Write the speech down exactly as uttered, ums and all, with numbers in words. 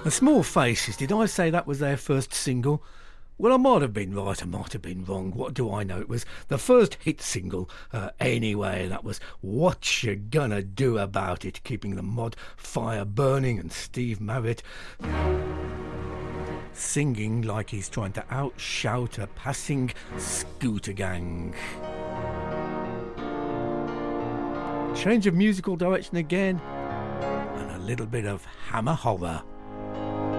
The Small Faces, did I say that was their first single? Well, I might have been right, I might have been wrong. What do I know? It was the first hit single uh, anyway. That was What You Gonna Do About It, keeping the mod fire burning, and Steve Marriott singing like he's trying to outshout a passing scooter gang. Change of musical direction again, and a little bit of Hammer Horror.